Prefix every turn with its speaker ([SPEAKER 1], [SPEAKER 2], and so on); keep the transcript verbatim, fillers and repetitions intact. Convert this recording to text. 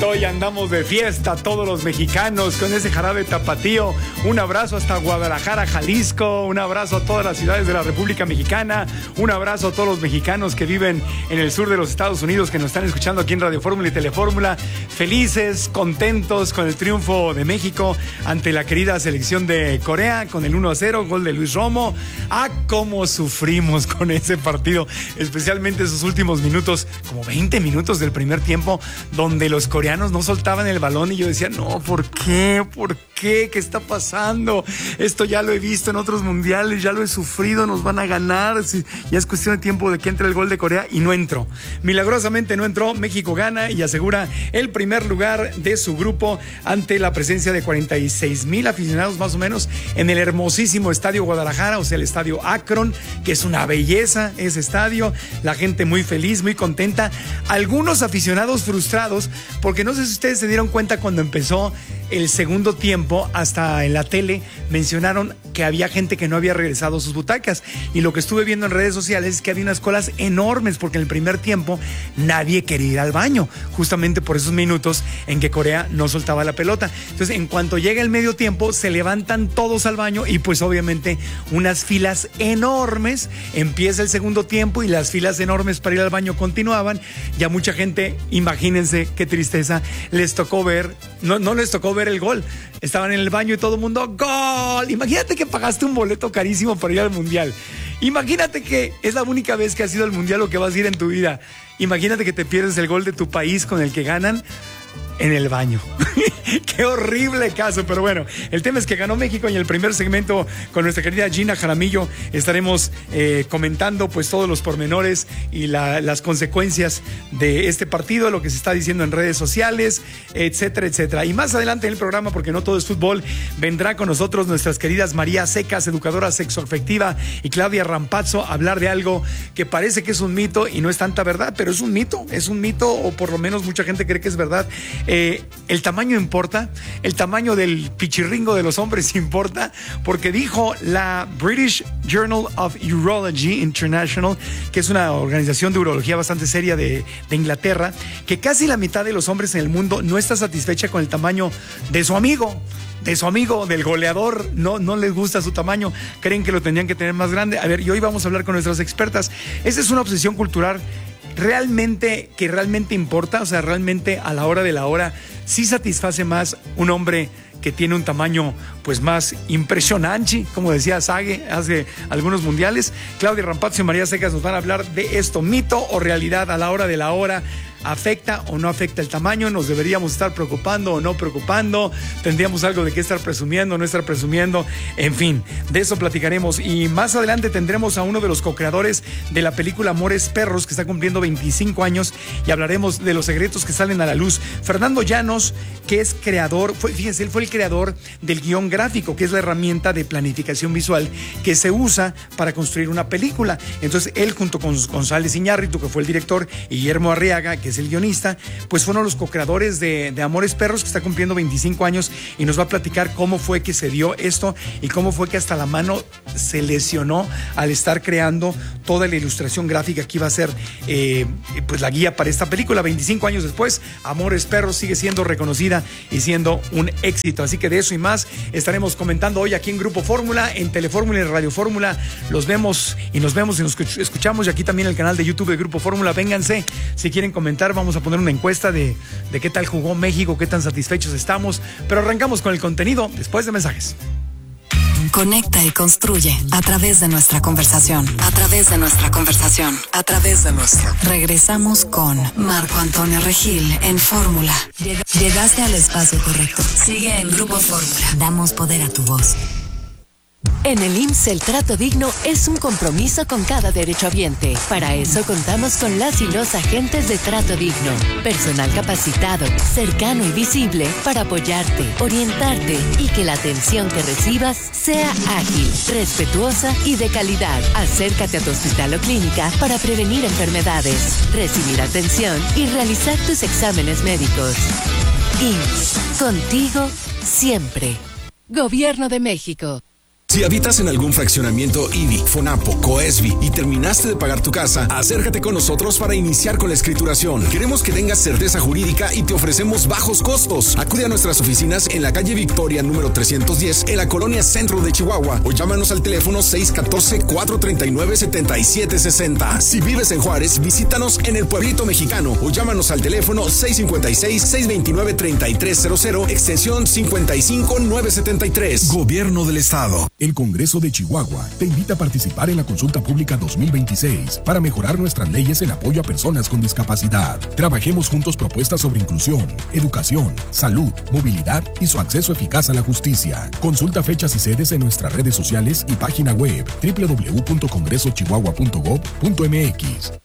[SPEAKER 1] Hoy andamos de fiesta todos los mexicanos con ese jarabe tapatío. Un abrazo hasta Guadalajara, Jalisco. Un abrazo a todas las ciudades de la República Mexicana. Un abrazo a todos los mexicanos que viven en el sur de los Estados Unidos, que nos están escuchando aquí en Radio Fórmula y Telefórmula. Felices, contentos con el triunfo de México ante la querida selección de Corea con el uno a cero, gol de Luis Romo. Ah, cómo sufrimos con ese partido, especialmente esos últimos minutos, como veinte minutos del primer tiempo, donde los coreanos no soltaban el balón y yo decía, no, ¿por qué? ¿Por qué? ¿Qué está pasando? Esto ya lo he visto en otros mundiales, ya lo he sufrido, nos van a ganar. Ya es cuestión de tiempo de que entre el gol de Corea y no entró. Milagrosamente no entró. México gana y asegura el primer lugar de su grupo ante la presencia de cuarenta y seis mil aficionados más o menos en el hermosísimo Estadio Guadalajara, o sea, el Estadio Akron, que es una belleza ese estadio. La gente muy feliz, muy contenta. Algunos aficionados frustrados porque no sé si ustedes se dieron cuenta cuando empezó el segundo tiempo, hasta en la tele mencionaron que había gente que no había regresado a sus butacas, y lo que estuve viendo en redes sociales es que había unas colas enormes porque en el primer tiempo nadie quería ir al baño, justamente por esos minutos en que Corea no soltaba la pelota. Entonces, en cuanto llega el medio tiempo, se levantan todos al baño y pues obviamente unas filas enormes. Empieza el segundo tiempo y las filas enormes para ir al baño continuaban. Ya mucha gente, imagínense qué tristeza, les tocó ver, no, no les tocó ver el gol. Estaban en el baño y todo el mundo, ¡gol! Imagínate que pagaste un boleto carísimo para ir al mundial. Imagínate que es la única vez que has ido al mundial o que vas a ir en tu vida. Imagínate que te pierdes el gol de tu país con el que ganan en el baño. Qué horrible caso, pero bueno, el tema es que ganó México y en el primer segmento con nuestra querida Gina Jaramillo estaremos eh, comentando pues todos los pormenores y la, las consecuencias de este partido, lo que se está diciendo en redes sociales, etcétera, etcétera. Y más adelante en el programa, porque no todo es fútbol, vendrá con nosotros nuestras queridas María Secas, educadora sexoafectiva, y Claudia Rampazzo, a hablar de algo que parece que es un mito y no es tanta verdad, pero es un mito, es un mito, o por lo menos mucha gente cree que es verdad. Eh, el tamaño importa, el tamaño del pichirringo de los hombres importa, porque dijo la British Journal of Urology International, que es una organización de urología bastante seria de, de Inglaterra, que casi la mitad de los hombres en el mundo no está satisfecha con el tamaño de su amigo. de su amigo, del goleador, no, no les gusta su tamaño, creen que lo tendrían que tener más grande. A ver, y hoy vamos a hablar con nuestras expertas. Esta es una obsesión cultural realmente, que realmente importa, o sea, realmente a la hora de la hora sí satisface más un hombre que tiene un tamaño pues más impresionante, como decía Sage hace algunos mundiales. Claudia Rampazzo y María Secas nos van a hablar de esto, mito o realidad a la hora de la hora. ¿Afecta o no afecta el tamaño? ¿Nos deberíamos estar preocupando o no preocupando? ¿Tendríamos algo de qué estar presumiendo o no estar presumiendo? En fin, de eso platicaremos. Y más adelante tendremos a uno de los co-creadores de la película Amores Perros, que está cumpliendo veinticinco años, y hablaremos de los secretos que salen a la luz. Fernando Llanos, que es creador, fue, fíjense, él fue el creador del guión gráfico, que es la herramienta de planificación visual que se usa para construir una película. Entonces, él junto con González Iñárritu, que fue el director, y Guillermo Arriaga, que es el guionista, pues fueron los co-creadores de, de Amores Perros, que está cumpliendo veinticinco años, y nos va a platicar cómo fue que se dio esto y cómo fue que hasta la mano se lesionó al estar creando toda la ilustración gráfica que iba a ser eh, pues la guía para esta película. veinticinco años después, Amores Perros sigue siendo reconocida y siendo un éxito. Así que de eso y más estaremos comentando hoy aquí en Grupo Fórmula, en Telefórmula y en Radio Fórmula. Los vemos y nos vemos y nos escuchamos, y aquí también el canal de YouTube de Grupo Fórmula. Vénganse si quieren comentar. Vamos a poner una encuesta de, de qué tal jugó México, qué tan satisfechos estamos, pero arrancamos con el contenido después de mensajes.
[SPEAKER 2] Conecta y construye a través de nuestra conversación, a través de nuestra conversación, a través de nuestra. Regresamos con Marco Antonio Regil en Fórmula. Lleg- Llegaste al espacio correcto. Sigue en Grupo Fórmula. Damos poder a tu voz.
[SPEAKER 3] En el I M S S el trato digno es un compromiso con cada derechohabiente. Para eso contamos con las y los agentes de Trato Digno. Personal capacitado, cercano y visible para apoyarte, orientarte y que la atención que recibas sea ágil, respetuosa y de calidad. Acércate a tu hospital o clínica para prevenir enfermedades, recibir atención y realizar tus exámenes médicos. I M S S, contigo siempre. Gobierno de México.
[SPEAKER 4] Si habitas en algún fraccionamiento I D I, FONAPO, COESBI y terminaste de pagar tu casa, acércate con nosotros para iniciar con la escrituración. Queremos que tengas certeza jurídica y te ofrecemos bajos costos. Acude a nuestras oficinas en la calle Victoria número trescientos diez en la colonia Centro de Chihuahua o llámanos al teléfono seis uno cuatro, cuatro tres nueve, siete siete seis cero. Si vives en Juárez, visítanos en el Pueblito Mexicano o llámanos al teléfono seis cinco seis, seis dos nueve, tres tres cero cero, extensión cincuenta y cinco nueve setenta y tres. Gobierno del Estado.
[SPEAKER 5] El Congreso de Chihuahua te invita a participar en la consulta pública dos mil veintiséis para mejorar nuestras leyes en apoyo a personas con discapacidad. Trabajemos juntos propuestas sobre inclusión, educación, salud, movilidad y su acceso eficaz a la justicia. Consulta fechas y sedes en nuestras redes sociales y página web doble u doble u doble u punto congreso chihuahua punto gob punto m x.